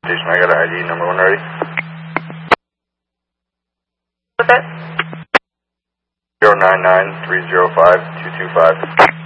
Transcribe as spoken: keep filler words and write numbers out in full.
Station, I got an I D number one ready. What's that? zero nine nine three zero five two two five.